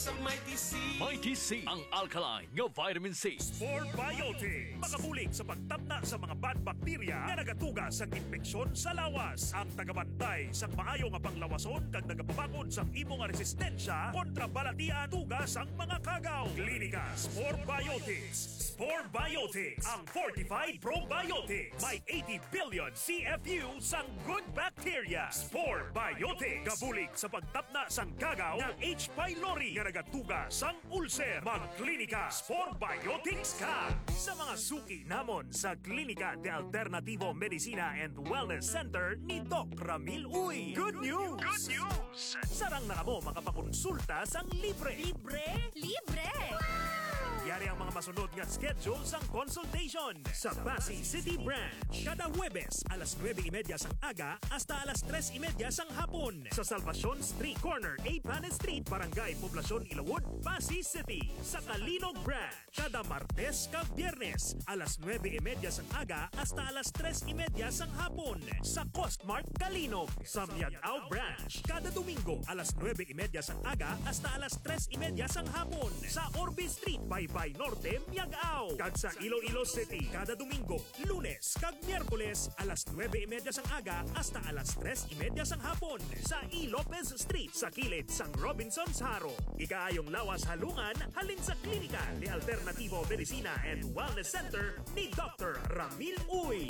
Sa Mighty C. Mighty C, ang alkaline nga vitamin C. Spore Biotic, makabulig sa pagtapna sa mga bad bacteria na nagatuga sa infeksyon sa lawas. Ang tagabantay sa maayo nga panglawason kag nagapabakod sa imo nga resistensya kontra balatian tugas ang mga kagaw. Klinika Spore Biotics. Spore Biotics, ang fortified probiotics. May 80 billion CFU sang good bacteria. Spore Biotics, kabulig sa pagtapna sang kagaw ng H. pylori nga nagatuga sang ulcer. Magklinika Spore Biotics ka sa mga suki namon sa Klinika de Alternativo Medicina and Wellness Center ni Doc Ramil Uy. Good news! Good news! Sarang na mo makapakonsulta sang libre. Libre? Libre! Yari ang mga masunod nga schedule sang consultation sa Pasig City Branch. Kada Huwebes, alas 9:30 sang aga hasta alas 3:30 sang hapon. Sa Salvacion Street Corner, A. Panes Street, Barangay Poblacion, Ilawod, Pasig City. Sa Kalinog Branch, kada Martes kag Biyernes, alas 9:30 sang aga hasta alas 3:30 sang hapon. Sa Costmart Kalinog. Sa Miagao Branch, kada Domingo, alas 9:30 sang aga hasta alas 3:30 sang hapon. Sa Orbe Street, Baybay Norte, Miagao. Kag sa Iloilo City, kada Domingo, Lunes kag Miyerkules, alas 9:30 sang aga hasta alas 3:30 sang hapon. Sa E. Lopez Street, sa kilid sang Robinson's Haro. Ikaayong lawas halungan, halin sa Klinika de Alternativo Medicina and Wellness Center ni Dr. Ramil Uy.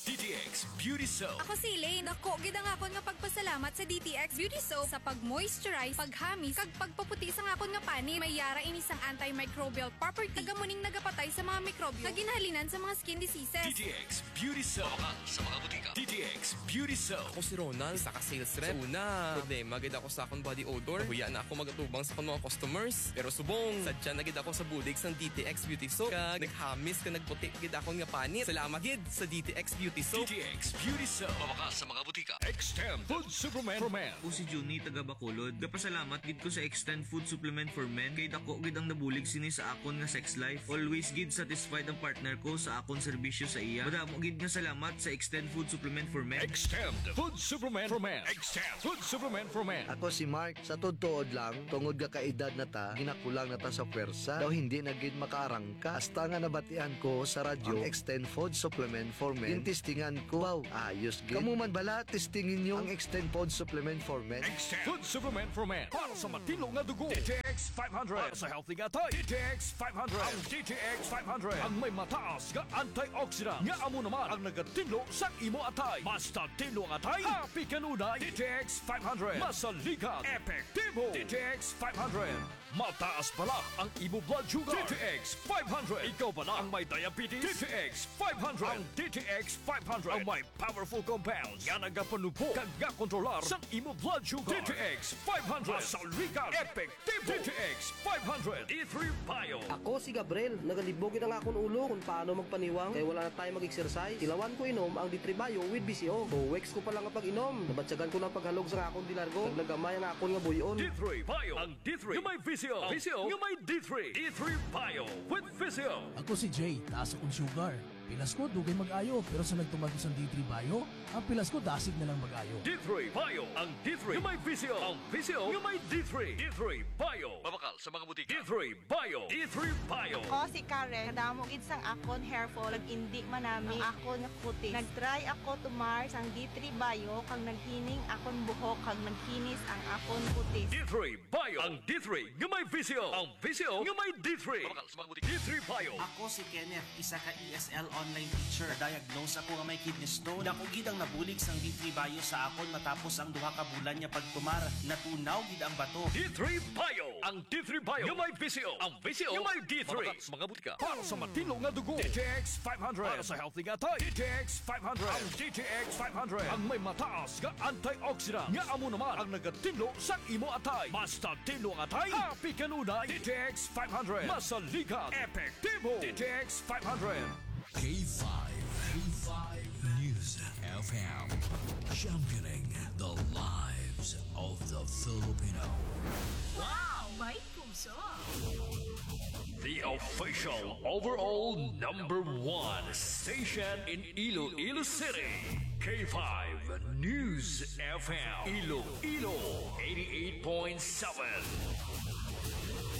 DTX Beauty Soap. Ako si Elaine. Dako, gid ang akon nga pagpasalamat sa DTX Beauty Soap sa pag-moisturize, paghamis, kag pagpaputi sa akon nga pani. May yara ini sang antimicrobial property. Tagamuning nagapatay sa mga mikrobyo. Kaginhalinan sa mga skin diseases. DTX Beauty Soap. Baka sa mga butika. DTX Beauty Soap. Ako si Ronald, saka sales rep. Una, problema gid ako sa akong body odor. Huya na ako magatubang sa akong mga customers. Pero subong, sadya na gid ako sa bulig sang DTX Beauty Soap. Kag naghamis ka nagputi gid akong nga panit. Salamat gid sa DTX Beauty Soap. DTX Beauty Soap. Baka sa mga butika. Extend Food Supplement for Men. Ako si Juni taga Bacolod. Kapasalamat gid ko sa Extend Food Supplement for Men kay dako gid ang nabulig sini sa akon nga sex life. Always gid satisfied ang partner ko sa akon serbisyo sa iya. Madamo gid nga salamat sa Extend Food Supplement for Men. Extend Food Supplement for Men. Extend Food Supplement for Men. Ako si Mark, sa tuod lang, tungod ka kaedad na ta, ginakulang na ta sa pwersa, daw hindi na gid makaarangka. Hasta nga nabatian ko sa radyo, ang Extend Food Supplement for Men. Testingan ko, wow, ayos gid. Kamu man bala, testingin nyo ang Extend Food Supplement for Men. Extend Food Supplement for Men. Para sa matino nga dugo. DTX 500. Para sa healthy nga tay. DTX 500. Ang DTX 500. Ang may mataas nga antioxidant. Nga amo naman ang nagatino sa imo atay. Basta tino nga atay. Happy kanunay. DTX 500. Masalikat. Epektibo. DTX 500. Mataas pala ang imo blood sugar. DTX 500. Ikaw pala ang may diabetes. DTX 500. Ang DTX 500 ang may powerful compounds nga nagapanupo kag kontrolar sa imo blood sugar. DTX 500. Masalikat. Epektibo. DTX 500. E3 Bio. Ako si Gabriel, nagalibogin ang akong ulo kung paano magpaniwang kaya wala na tayo mag-exercise. Ilawan ko inom ang D3 Bio with BCO. Weeks ko pa lang ang pag-inom. Nabatsagan ko ng paghalog sa akong dilargo. Naglagamay ang akong nga buyon. D3 Bio. Ang D3 nga may VCO. VCO nga may D3. D3 Bio with VCO. Ako si Jay, taas akong sugar. Pilas ko, dugay mag-ayo. Pero sa nagtumag sa D3 Bio, ang pilas ko, dasig na lang mag-ayo. D3 Bio. Ang D3 nga may VCO. Ang VCO nga may D3. D3 Bio. Mabakal sa mga butika. D3 Bio. D3 Bio. Ako si Karen, kadamo gid sang akon hair fall, nag-indi manami ang akon nga kutis. Nag-try ako tumar sang D3 Bio, kang naghining akon buhok, kang naghinis ang akon kutis. D3 Bio. Ang D3 nga may VCO. Ang VCO nga may D3. Mabakal sa mga butika. D3 Bio. Ako si Kenneth, isa ka ESL online teacher. Diagnose ako nga may kidney stone. Dako gid ang nabulig sang D3 Bio sa akon matapos ang duha ka bulan niya pagtumar. Natunaw gid ang bato. D3 Bio. Ang D3 Bio nga may VCO. Ang VCO nga may D3. Mabakal sa mga butika. Para sa matino nga dugo. DTX 500. Para sa healthy nga tay. DTX 500. Ang DTX 500. Ang may mataas nga antioxidant. Nga amo naman ang nagatino sa imo atay. Basta tino nga atay. Happy kanunay. DTX 500. Masalikat. Epektibo. DTX 500. K5 News FM, championing the lives of the Filipino. Wow, may puso! The official overall #1 station in Iloilo City. K5 News FM. Iloilo 88.7.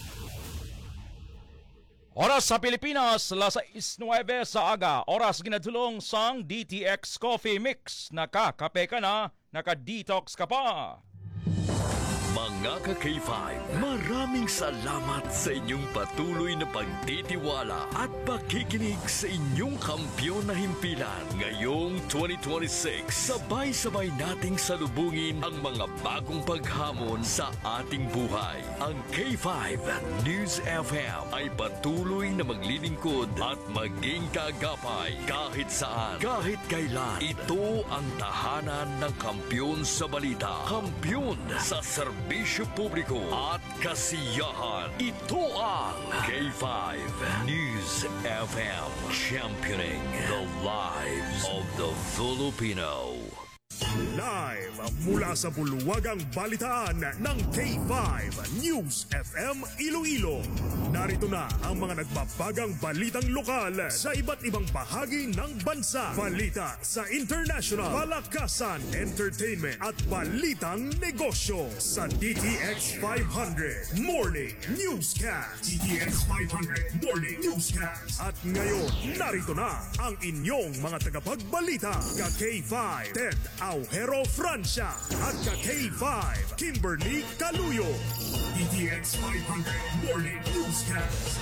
Oras sa Pilipinas, 6:09 sa aga. Oras ginadulong sang DTX Coffee Mix. Nakakape ka na, naka-detox ka pa. Mga ka-K5, maraming salamat sa inyong patuloy na pagtitiwala at pakikinig sa inyong kampyon na himpilan. Ngayong 2026, sabay-sabay nating salubungin ang mga bagong paghamon sa ating buhay. Ang K5 News FM ay patuloy na maglilingkod at maging kaagapay kahit saan, kahit kailan. Ito ang tahanan ng kampyon sa balita, kampyon sa serbisyo publiko at kasiyahan. Ito ang K5 News FM, championing the lives of the Filipino. Live mula sa bulwagang balitaan ng K5 News FM Iloilo. Narito na ang mga nagbabagang balitang lokal sa iba't ibang bahagi ng bansa. Balita sa international, palakasan, entertainment at balitang negosyo sa DTX 500 Morning Newscast. DTX 500 Morning Newscast. At ngayon, narito na ang inyong mga tagapagbalita. Ka-K5 Ted Aujero Francia at ka-K5 Kimberly Caluyo. DTX 500 Morning Newscast.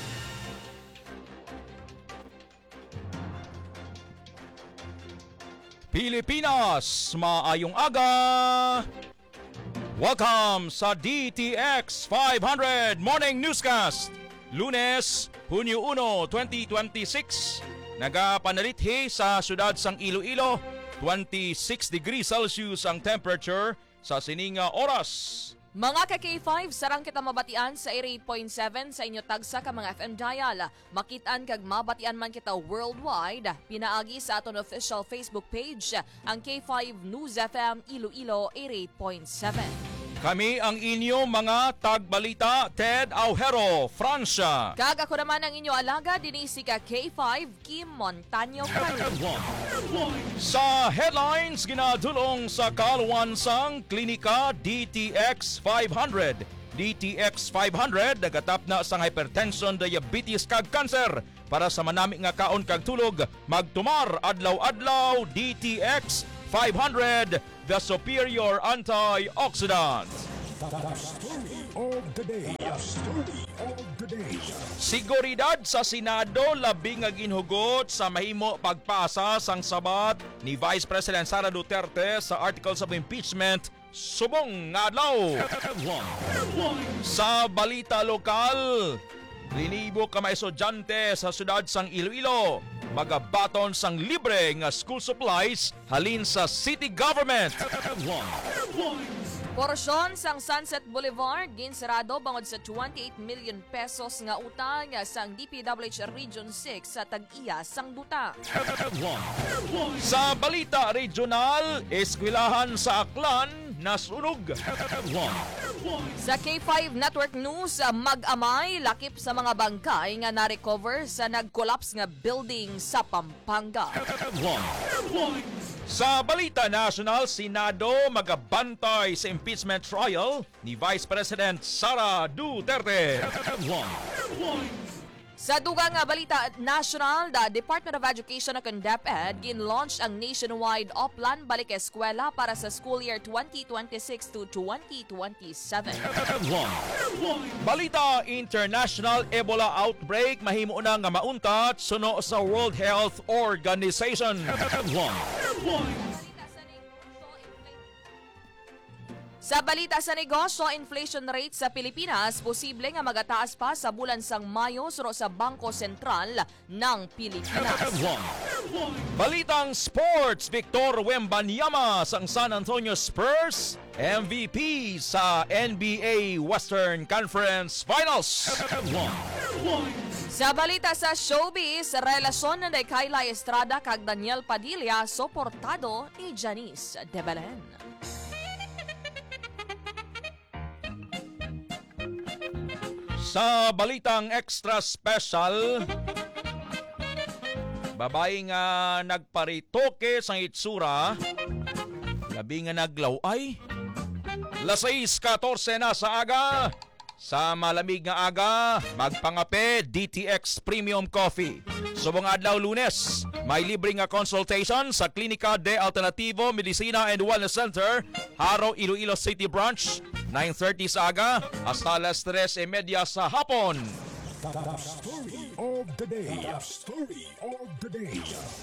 Pilipinas, maayong aga! Welcome sa DTX 500 Morning Newscast. Lunes, Hunyo 1, 2026. Nagapanalithi sa syudad sang Iloilo. 26 degrees Celsius ang temperature sa sininga oras. Mga ka-K5, sarang kita mabatian sa 88.7 sa inyo tagsa ka mga FM dial. Makitaan kag mabatian man kita worldwide. Pinaagi sa aton official Facebook page, ang K5 News FM Iloilo 88.7. Kami ang inyo mga tagbalita, Ted Aujero Francia. Kag ako naman ang inyo alaga, dinisi ka K5 Kim Montaño. Sa headlines, ginadulong sa kaluwan sang klinika DTX 500. DTX 500 nagatap na sang hypertension, diabetes kag cancer. Para sa manami nga kaon kag tulog, magtumar adlaw-adlaw DTX 500, the superior antioxidant. Seguridad sa Senado labing nga ginhugot sa mahimo pagpasa sang sabat ni Vice President Sara Duterte sa articles of impeachment subong nga adlaw. Sa balita lokal, 2,000 ka mga estudyante sa syudad sang Iloilo magabaton sang libre nga school supplies halin sa city government. Porsyon sang Sunset Boulevard ginsarado bangod sa 28 million pesos nga utang sang DPWH Region 6 sa tag-iya sang duta. Sa balita regional, eskwelahan sa Aklan nasunog. Sa K5 Network News, mag-amay lakip sa mga bangkay nga na-recover sa nag-collapse nga building sa Pampanga. Sa balita national, Senado magabantay sa impeachment trial ni Vice President Sara Duterte. Sa dugang nga balita national, the Department of Education ug DepEd gin-launch ang nationwide Oplan Balik Eskwela para sa school year 2026 to 2027. Balita international, Ebola outbreak mahimo na nga mauntat suno sa World Health Organization. Sa balita sa negosyo, inflation rate sa Pilipinas posible nga magataas pa sa bulan sang Mayo suro sa Bangko Sentral ng Pilipinas. Balitang sports, Victor Wembanyama sang San Antonio Spurs, MVP sa NBA Western Conference Finals. Sa balita sa showbiz, relasyon na Kayla Estrada kag Daniel Padilla soportado ni Janice De Belen. Sa balitang extra special, babae nga nagparitoke sa itsura, labi nga naglaway. 6:14 na sa aga, Sa malamig nga aga, magpangape DTX Premium Coffee. Subong adlaw Lunes, may libre nga consultation sa Klinika de Alternativo Medicina and Wellness Center, Haro, Iloilo City Branch, 9:30 sa aga hasta alas 3:30 sa hapon. The story of the day. The story of the day.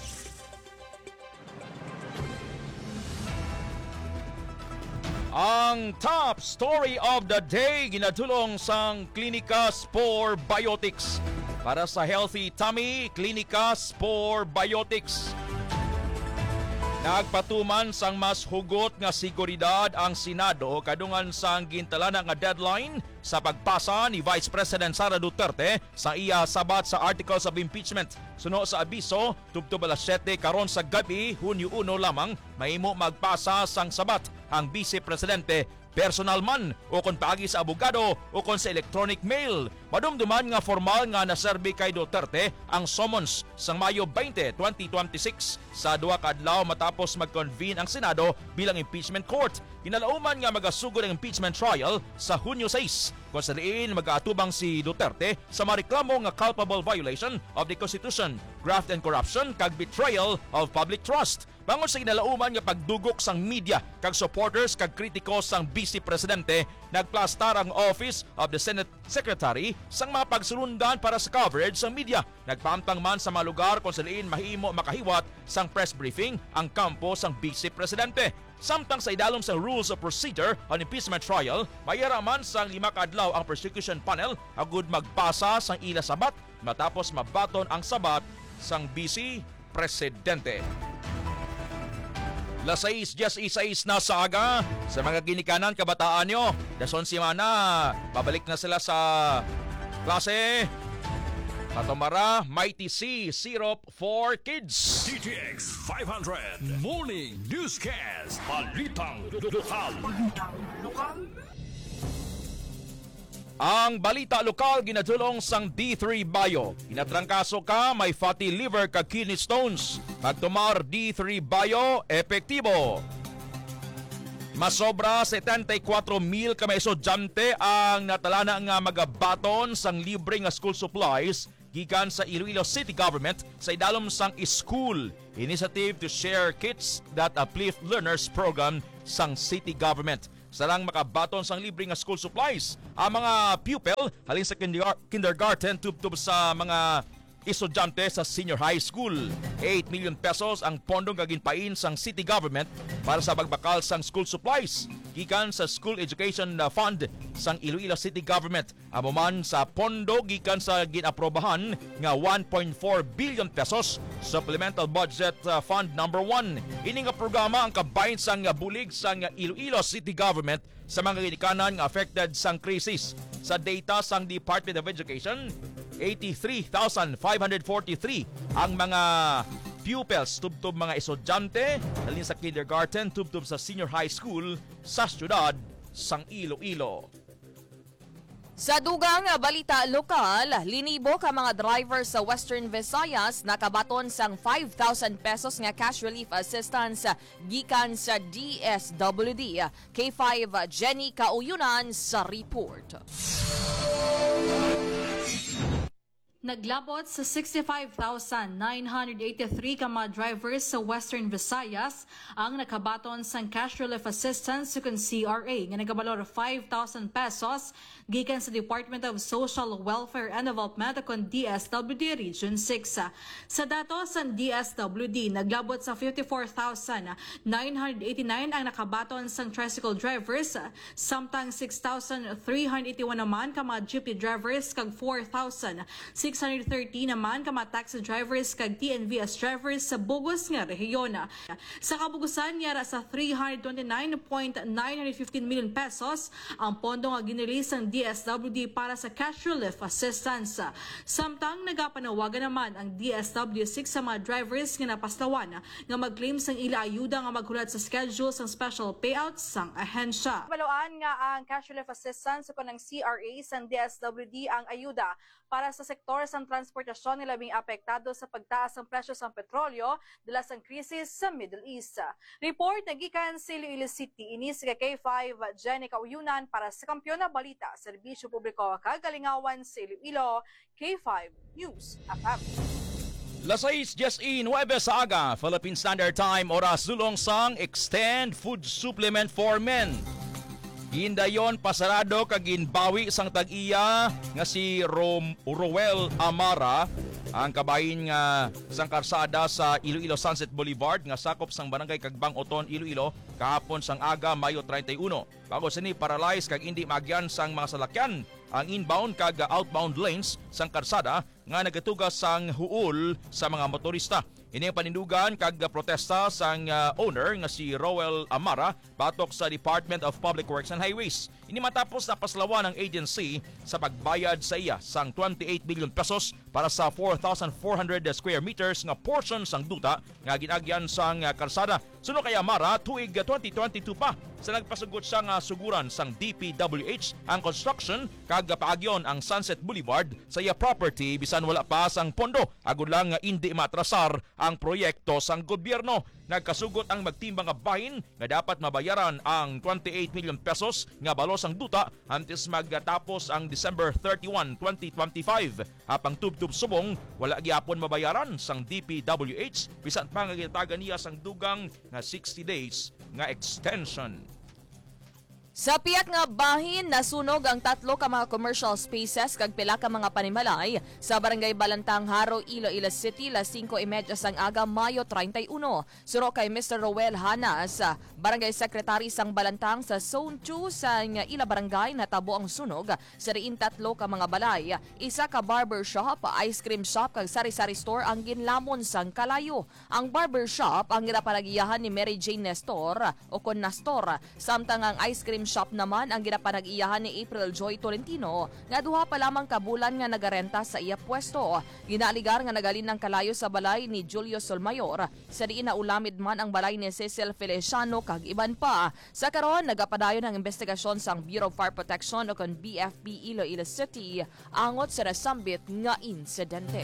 Ang top story of the day ginadulong sang Klinika Spore Biotics. Para sa healthy tummy, Klinika Spore Biotics. Nagpatuman sang mas hugot nga seguridad ang Senado kadungan sang gintalana nga deadline sa pagpasa ni Vice President Sara Duterte sa iya sabat sa articles of impeachment. Suno sa abiso, tubtob alas 7 karon sa gabi, Hunyo 1 lamang, mahimo magpasa sang sabat ang Vice Presidente personal man o kon paagi sa abogado o kon sa electronic mail. Madumduman nga formal nga naserbi kay Duterte ang summons sang Mayo 20, 2026 sa duha ka adlaw matapos mag-convene ang Senado bilang impeachment court. Kinalauman nga magasugod ang impeachment trial sa Hunyo 6 kung sa diin mag-aatubang si Duterte sa mareklamo nga culpable violation of the Constitution, graft and corruption kag betrayal of public trust. Bangon sa kinalauman nga pagdugok sang media kag supporters kag kritiko sang Vice Presidente, nagplastar ang Office of the Senate Secretary sang mga pagsulundan para sa coverage sang media. Nagpaamtang man sa mga lugar kung saliin mahimo makahiwat sang press briefing ang kampo sang Vice Presidente. Samtang sa idalom sang Rules of Procedure on Impeachment Trial, mayara man sang 5 kadlaw ang prosecution panel agud magpasa sang ila sabat matapos mabaton ang sabat sang Vice Presidente. Las 6:16 na sa aga sa mga ginikanan kabataan nyo. Dason si Mana, babalik na sila sa klase. Patomara, Mighty C, Syrup for Kids. DTX 500 Morning Newscast. Balitang lokal. Ang balita lokal ginadulong sang D3 Bio. Inatrangkaso ka, may fatty liver kag kidney stones. Pagtumar D3 Bio, epektibo. Masobra 74,000 ka mga estudyante ang natalana nga magabaton sang libre nga school supplies gikan sa Iloilo City Government sa idalom sang School Initiative to Share Kits That Uplift Learners program sang City Government. Sarang makabaton sang libre nga school supplies ang mga pupil halin sa kindergarten tubtub sa mga estudyante sa senior high school. 8 million pesos ang pondong gaginpain sang city government para sa pagbakal sang school supplies gikan sa School Education Fund sang Iloilo City Government. Amo man sa pondo gikan sa ginaprobahan nga 1.4 billion pesos Supplemental Budget Fund number 1. Ini nga programa ang kabahin sang bulig sang Iloilo City Government sa mga ginikanan nga affected sang krisis. Sa data sang Department of Education, 83,543 ang mga pupils tubtub mga estudyante dalhin sa kindergarten tubtub sa senior high school sa syudad sang Iloilo. Sa dugang balita lokal, linibo ka mga driver sa Western Visayas nakabaton sang 5,000 pesos nga cash relief assistance gikan sa DSWD. K5 Jenny Kauyunan sa report. Naglabot sa 65,983 ka mga drivers sa Western Visayas ang nakabaton sa cash relief assistance sukon CRA nga nagabalor 5,000 pesos gikan sa Department of Social Welfare and Development kon DSWD Region 6. Sa datos sa DSWD, naglabot sa 54,989 ang nakabaton sa tricycle drivers, samtang 6,381 naman ka mga jeepney drivers kag 4,613 naman ka mga taxi drivers kag TNVS drivers sa bugos nga rehiyon. Sa kabugusan yara sa 329.915 million pesos ang pondo nga ginrelease ng DSWD para sa cash relief assistance. Samtang nagapanawagan naman ang DSW6 sa mga drivers nga napastawan nga mag-claim sang ila ayuda nga maghulat sa schedule sang special payouts sang ahensya. Baluan nga ang cash relief assistance sa ng CRA sang DSWD ang ayuda para sa sektor sa transportasyon na labing apektado sa pagtaas ng presyo sa petrolyo dala sa krisis sa Middle East. Report nagikan sa Iloilo City, inis kay K5 Jenny Kauyunan para sa Kampiyon na Balita, Serbisyo Publiko Kagalingawan sa Iloilo, K5 News FM. Las 6:19 sa aga, Philippine Standard Time, oras sulong sang Extend Food Supplement for Men. Hindayon pasarado kag ginbawi sang tag-iya nga si Rowel Amara, ang kabahin nga sang karsada sa Iloilo Sunset Boulevard nga sakop sang barangay Kagbang Oton, Iloilo, kahapon sang aga Mayo 31. Bago sini paralyze kag hindi magyan sang mga salakyan ang inbound kag outbound lanes sang karsada nga nagatugas sang huol sa mga motorista. Ini ang panindugan kag protesta sang owner nga si Rowel Amara batok sa Department of Public Works and Highways. Ini matapos na paslawan ng agency sa pagbayad sa iya sang 28 billion pesos para sa 4,400 square meters nga portion sang duta nga ginagyan sang karsada. Suno kay Amara, tuig 2022 pa sa nagpasugot sang suguran sang DPWH ang construction kag paagyon ang Sunset Boulevard sa iya property bisan wala pa sang pondo, agud lang nga hindi matrasar ang proyekto sang gobyerno. Nagkasugot ang magtimbang nga bahin nga dapat mabayaran ang 28 million pesos nga balos ang duta antes magtapos ang December 31, 2025. Apang tubtub subong wala gyapon mabayaran sang DPWH bisan pa nga gitagan niya sang dugang nga 60 days nga extension. Sa piyak nga bahin, nasunog ang 3 ka mga commercial spaces kag pila ka mga panimalay sa Barangay Balantang, Haro, Iloilo City, las 5:30 sang aga, Mayo 31. Suro kay Mr. Rowel Hanas, Barangay Secretary sang Balantang sa Zone 2 sa ila barangay, natabo ang sunog sa riin 3 ka mga balay. Isa ka barber shop, ice cream shop kag sari-sari store ang ginlamon sang kalayo. Ang barber shop ang ginapanagiyahan ni Mary Jane Nestor o kon Nastor, samtang ang ice cream shop naman ang ginapanag-iyahan ni April Joy Tolentino nga duha pa lamang kabulan nga nagarenta sa iya pwesto. Ginaligar nga nagalin ng kalayo sa balay ni Julio Solmayor. Sa diin na ulamid man ang balay ni Cecil Feliciano kag iban pa. Sa karon nagapadayon ang investigasyon sang Bureau of Fire Protection o kon BFP Iloilo City angot sa nasambit nga insidente.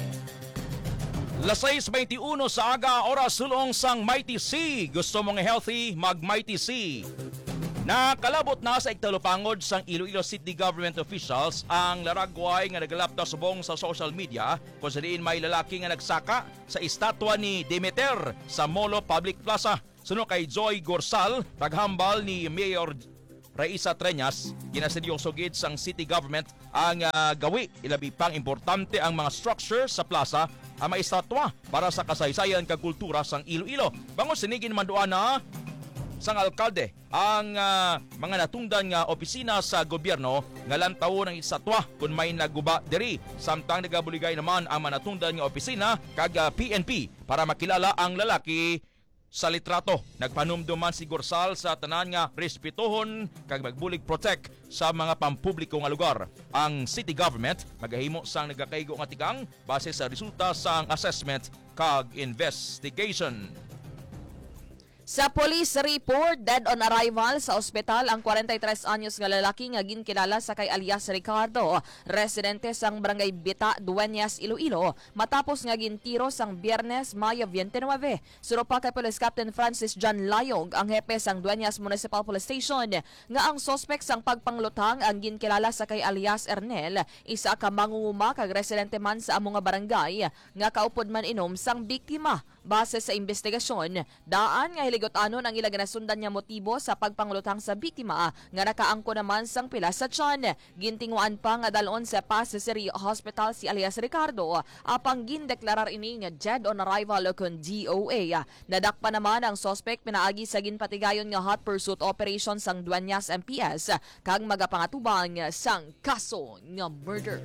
Las 6:21 sa aga, oras sulong sang Mighty C. Gusto mong healthy, mag Mighty C. Nakalabot na sa iktalupangod sang Iloilo City government officials ang laragway nga nagalapta subong sa social media kung sa diin may lalaki nga nagsaka sa estatwa ni Demeter sa Molo Public Plaza. Suno kay Joy Gorsal, taghambal ni Mayor Raisa Treñas, ginaseryoso gid sang city government ang gawi. Ilabi pang importante ang mga structure sa plaza ang maistatwa para sa kasaysayan kag kultura sang Iloilo. Bangon sinigin man duan na sang alkalde ang mga natungdan nga opisina sa gobyerno nga lantaw ng isatwa kung may naguba diri. Samtang nagabuligay naman ang mga natungdan nga opisina kag PNP para makilala ang lalaki sa litrato. Nagpanumduman si Gorsal sa tanan nga respetuhon kag magbulig protect sa mga pampubliko nga lugar. Ang city government magahimo sang nagakaigo nga tikang base sa resulta sang assessment kag investigation. Sa police report, dead on arrival sa ospital ang 43 anyos nga lalaki nga ginkilala sa kay alias Ricardo, residente sang Barangay Bita, Dueñas, Iloilo, matapos nga gintiro sang Biyernes, Mayo 29. Suro pa kay Police Captain Francis John Layog, ang hepe sang Dueñas Municipal Police Station, nga ang suspect sang pagpanglutang ang ginkilala sa kay alias Ernel, isa ka mangunguma kag residente man sa among nga barangay, nga kaupod man inom sang biktima. Base sa investigasyon, daan nga hiligot-anon ang ilang nasundan niya motibo sa pagpanglutang sa biktima nga nakaangko naman sang pila sa tiyan. Gintinguan pa nga dalon sa Pasig Hospital si alias Ricardo, apang gindeklarar ini nga dead on arrival o kon DOA. Nadakpa naman ang suspect pinaagi sa ginpatigayon nga hot pursuit operation sang Dueñas MPS kag magapangatubang sang kaso nga murder.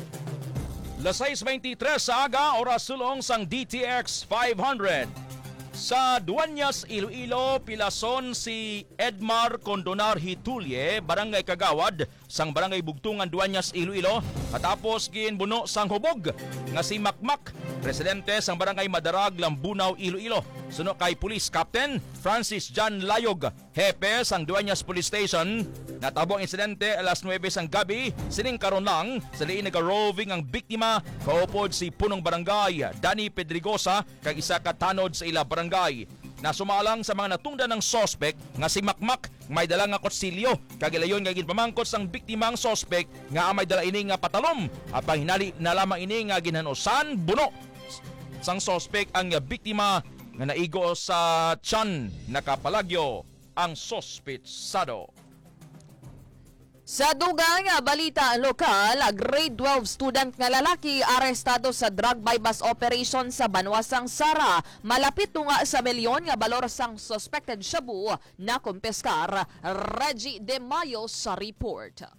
Las 6:23 sa aga, oras sulong sang DTX 500. Sa Dueñas, Iloilo, pilason si Edmar Condonar Hitulye, Barangay Kagawad, sang barangay Bugtungan, Duanyas, Iloilo, katapos ginbuno sang hubog nga si Makmak, presidente sang barangay Madarag, Lambunaw, Iloilo. Suno kay Police Captain Francis John Layog, hepe sang Duanyas Police Station. Natabo ang insidente alas 9 sang gabi, sining karon lang sa liin nag-roving ang biktima, kaupod si punong barangay Danny Pedrigosa kag isa ka tanod sa ila barangay. Nasumalang sa mga natungdan ng sospek nga si Makmak may dala nga kutsilyo kag ilayon nga ginpamangkot sang biktimang sospek nga may dala ini nga patalom apang hinali na lamang ini nga ginhanusan buno sang sospek ang biktima nga naigo sa tiyan nakapalagyo ang sospetsado. Sa dugang balita lokal, grade 12 student nga lalaki arestado sa drug bypass operation sa Banwasang Sara. Malapit nga sa milyon nga balor sang suspected shabu na kumpeskar. Reggie De Mayo sa report.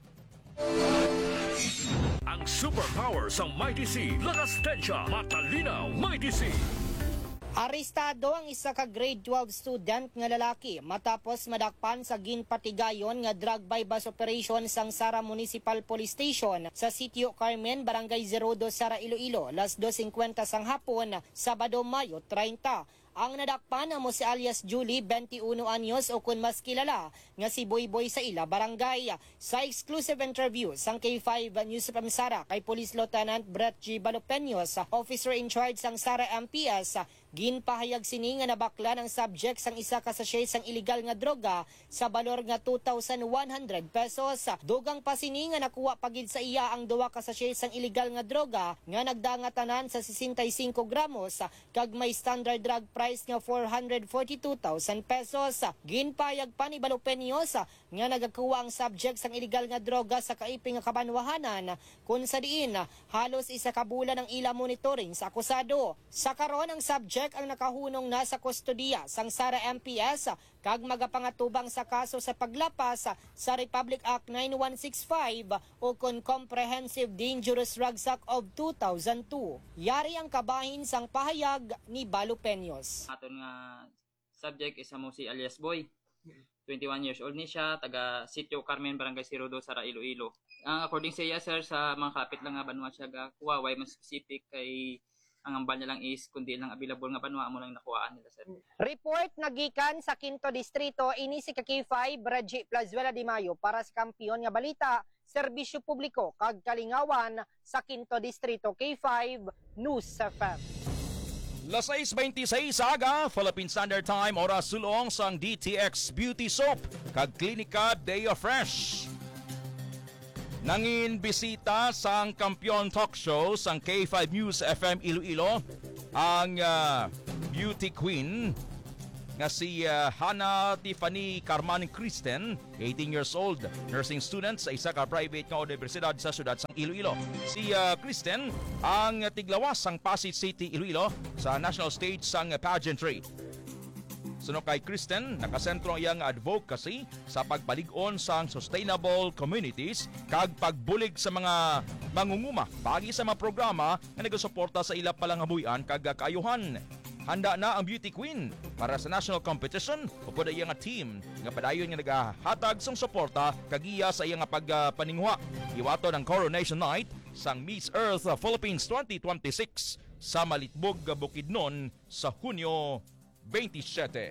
Ang superpower sa Mighty C, lakas tensya, matalinaw, Mighty C. Arestado ang isa ka grade 12 student nga lalaki matapos madakpan sa ginpatigayon nga drug bypass operation sang Sara Municipal Police Station sa Sitio Carmen, Barangay 02, Sara, Iloilo, las 2:50 sang hapon, Sabado, Mayo 30. Ang nadakpan mo si alias Julie, 21 anyos o kung mas kilala nga si Boy Boy sa ila barangay. Sa exclusive interview sang K5 News from Sara kay Police Lieutenant Brett G. Balopeños, officer in charge sang Sara MPS, ginpahayag sini nga nabakla ng subject sang isa ka sachet sang illegal nga droga sa balor nga 2,100 pesos. Dugang pa sini nga nakuha pagid sa iya ang duwa ka sachet sang illegal nga droga nga nagdangatanan sa 65 gramos kag may standard drug price nga 442,000 pesos. Ginpayag pa ni Balopeños nga nagakuha ang subject sang illegal nga droga sa kaiping nga kabanwahanan kung sa diin halos isa ka bulan ang ila monitoring sa akusado. Sa karon ang subject ang nakahunong na sa kustodiya sang Sara MPS kag magapangatubang sa kaso sa paglapas sa Republic Act 9165 o kon Comprehensive Dangerous Drugs Act of 2002. Yari ang kabahin sang pahayag ni Balopeños. Aton nga subject isa mo si alias Boy. 21 years old ni siya, taga Sitio Carmen, Barangay 02, Sara, Iloilo. According sa iya sir, sa mga kapit lang nga banwa siya kuha, why man specific kay ang ambal niya lang is kundi lang available nga banwa mo lang nakuhaan nila sir. Report nagikan sa Quinto Distrito, ini si K5 Reggie Plazuela de Mayo para sa kampiyon nga balita, serbisyo publiko kag kalingawan sa Quinto Distrito. K5 News FM. Las 6:26 sa aga, Philippine Standard Time, oras sulong sang DTX Beauty Soap kag Klinika Deo Fresh. Nangin bisita sang Kampiyon Talk Show sang K5 News FM Iloilo ang beauty queen nga si Hannah Tiffany Carman Kristen, 18 years old, nursing student sa isa ka private nga universidad sa siyudad sang Iloilo. Si Kristen ang tiglawas sang Pasig City, Iloilo sa national stage sang pageantry. Suno kay Kristen, nakasentro ang iyang advocacy sa pagpalig-on sang sustainable communities kag pagbulig sa mga mangunguma pagi sa mga programa nga nagasuporta sa ila palangabuyan kag kaayuhan. Handa na ang beauty queen para sa national competition upod iya nga team nga padayon nga nagahatag sang suporta kag iya sa iya nga pagpaningwa. Iwato ng Coronation Night sang Miss Earth Philippines 2026 sa Malitbog, Bukidnon sa Hunyo 27.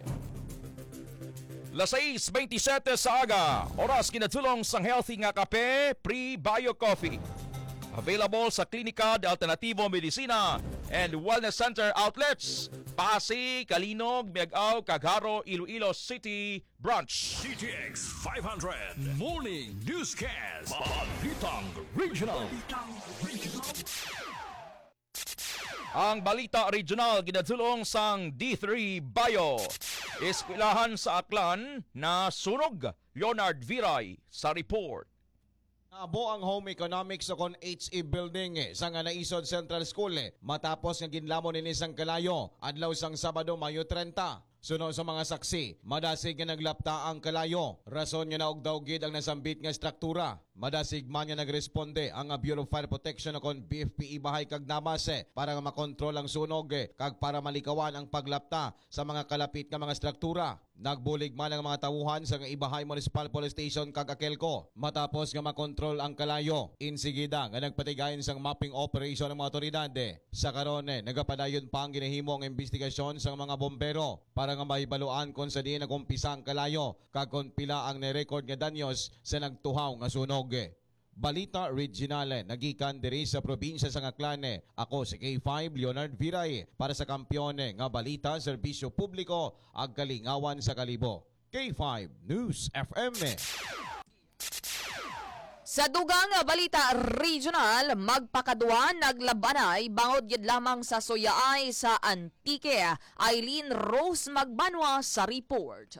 Las 6:27 sa aga, oras kinatulong sang healthy nga kape, Pre-Bio Coffee. Available sa Klinika de Alternativo Medicina and Wellness Center outlets, Pasig, Kalinog, Miagao, Cagaro, Iloilo City Branch. DTX 500 Morning Newscast, Balitang Regional. Ang balita regional ginadulong sang D3 Bio. Eskwelahan sa Aklan na sunog. Leonard Viray sa report. Abo ang home economics o kon HE building sa nga naisod Central School matapos nga ginlamon ini sang kalayo adlaw sang Sabado, Mayo 30. Suno sa mga saksi, madasig nga naglapta ang kalayo. Rason nga naugdaw-gid ang nasambit nga struktura. Madasig man nga nagresponde ang Bureau of Fire Protection kon BFPE bahay kag namase para nga makontrol ang sunog kag para malikawan ang paglapta sa mga kalapit nga mga struktura. Nagbulig man ang mga tawuhan sa Ibahay Municipal Police Station kag Akelco matapos nga makontrol ang kalayo. Insigida nga nagpatigayon sang mapping operation ng mga otoridad. Sa karon nagapadayon pa ang ginahimo ang investigasyon sa mga bombero para nga mahibaluan kung sa diin nagumpisa ang kalayo kag kung pila ang ni-record nga danyos sa nagtuhaw nga sunog. Balita Regional, nagikan diri sa probinsya sa Ngaclan. Ako si K5 Leonard Viray para sa kampiyon nga balita, serbisyo publiko ag kalingawan sa kalibo. K5 News FM. Sa dugang balita regional, magpakaduan naglabanay bangod gid lamang sa Soyaay sa Antique. Eileen Rose Magbanwa sa report.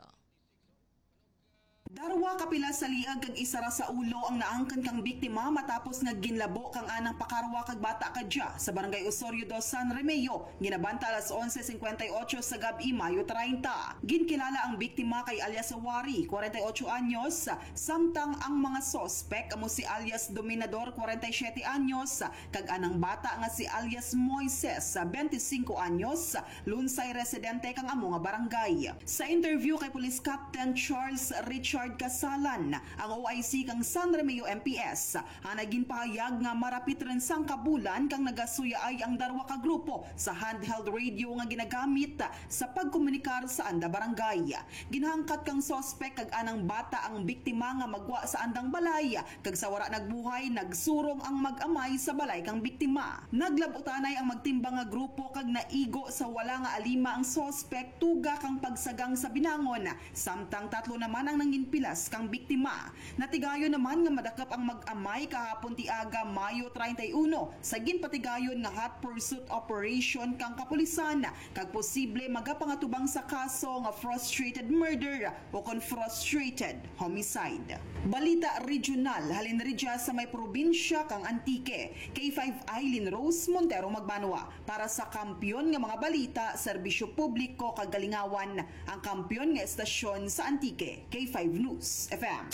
Darwa kapila sa liag kag isara sa ulo ang naangkan kang biktima matapos nga ginlabo kang anang pakarwa kag bata kadya sa barangay Osorio do San Remeo ginabanta alas 11:58 sa gabi Mayo 30. Ginkilala ang biktima kay alias Wari, 48 anyos, samtang ang mga sospek amo si alias Dominador, 47 anyos, kag anang bata nga si alias Moises, 25 anyos, lunsay residente kang amo nga barangay. Sa interview kay Police Captain Charles Richard Kasalan, ang OIC kang San Remeo MPS, ang naging pahayag nga marapit rin sang kabulan kang nagasuyaay ang darwa ka grupo sa handheld radio nga ginagamit sa pagkomunikar sa anda barangay. Ginhangkat kang sospek kag anang bata ang biktima nga magwa sa andang balay, kag sa wara nagbuhay nagsurong ang mag-amay sa balay kang biktima. Naglabutanay ang magtimbang nga grupo kag naigo sa wala nga alima ang sospek tuga kang pagsagang sa binangon, samtang tatlo naman ang nangin pilas kang biktima. Natigayon naman nga madakap ang mag-amay kahapon tiaga Mayo 31 sa ginpatigayon nga hot pursuit operation kang kapulisan kag posible magapangatubang sa kaso nga frustrated murder o kon frustrated homicide. Balita regional, halin ridya sa may probinsya kang Antique. K5 Eileen Rose Montero Magbanwa para sa kampiyon nga mga balita, serbisyo publiko kag kalingawan, ang kampiyon nga estasyon sa Antique. K5 News FM.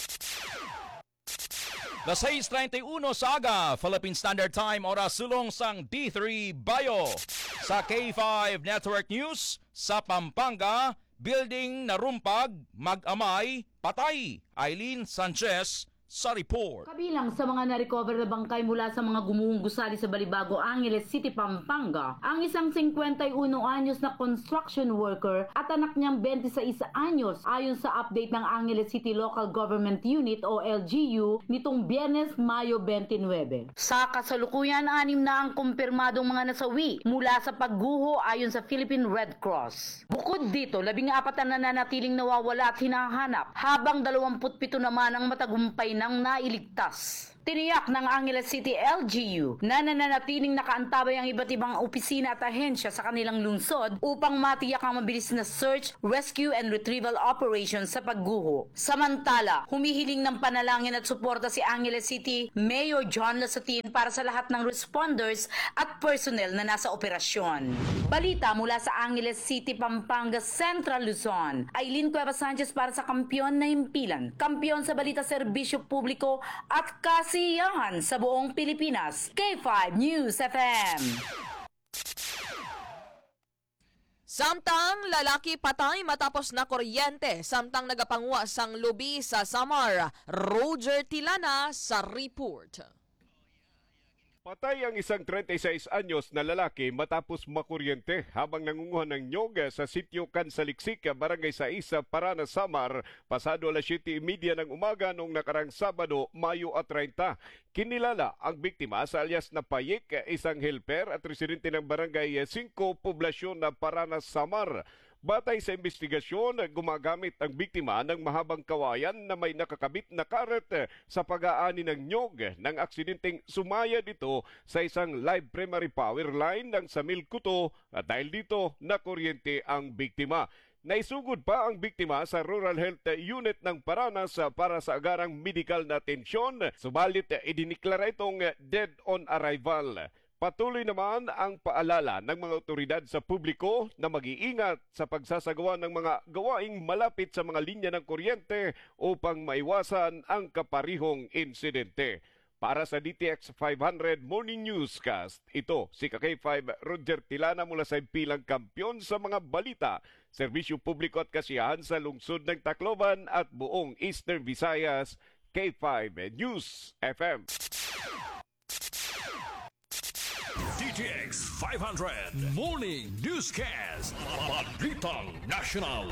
Las 6:31 sa aga, Philippine Standard Time, oras sulong sang D3 Bayo. Sa K5 Network News, sa Pampanga, building narumpag, mag-amay, patay. Eileen Sanchez sa report. Kabilang sa mga na-recover na bangkay mula sa mga gumuhong gusali sa Balibago, Angeles City, Pampanga, ang isang 51 anyos na construction worker at anak niyang 26 anyos ayon sa update ng Angeles City Local Government Unit o LGU nitong Biyernes, Mayo 29. Sa kasalukuyan, 6 na ang kumpirmadong mga nasawi mula sa pagguho ayon sa Philippine Red Cross. Bukod dito, 14 na nanatiling nawawala at hinahanap, habang 27 naman ang matagumpay nang nailigtas. Tiniyak ng Angeles City LGU na nananatiling nakaantabay ang iba't ibang opisina at ahensya sa kanilang lungsod upang matiyak ang mabilis na search, rescue and retrieval operations sa pagguho. Samantala, humihiling ng panalangin at suporta si Angeles City Mayor John Lasatin para sa lahat ng responders at personnel na nasa operasyon. Balita mula sa Angeles City, Pampanga, Central Luzon. Eileen Cueva Sanchez para sa Kampiyon na Himpilan. Kampiyon sa balita, serbisyo publiko at kasiyahan sa buong Pilipinas. K5 News FM. Samtang lalaki patay matapos na kuryente, samtang nagapangwa sang lubi sa Samar. Roger Tilana sa report. Patay ang isang 36 anyos na lalaki matapos makuryente habang nangunguha ng nyog sa sitio Kansaliksik, Barangay Saisa, Parana, Samar, pasado alas 7:30 ng umaga noong nakarang Sabado, Mayo 30. Kinilala ang biktima sa alias na Payik, isang helper at residente ng Barangay 5, poblasyon na Parana, Samar. Batay sa investigasyon, gumagamit ang biktima ng mahabang kawayan na may nakakabit na karet sa pag-aani ng nyog ng aksidenteng sumaya dito sa isang live primary power line ng Samil Kuto at dahil dito nakuryente ang biktima. Naisugod pa ang biktima sa Rural Health Unit ng Paranas para sa agarang medical na atensyon, subalit idiniklara itong dead on arrival. Patuloy naman ang paalala ng mga otoridad sa publiko na mag-iingat sa pagsasagawa ng mga gawaing malapit sa mga linya ng kuryente upang maiwasan ang kaparihong insidente. Para sa DTX 500 Morning Newscast, ito si K5 Roger Tilana mula sa Impilang Kampiyon sa mga balita, serbisyo publiko at kasiyahan sa lungsod ng Tacloban at buong Eastern Visayas, K5 News FM. DTX 500 Morning Newscast. Balitang National.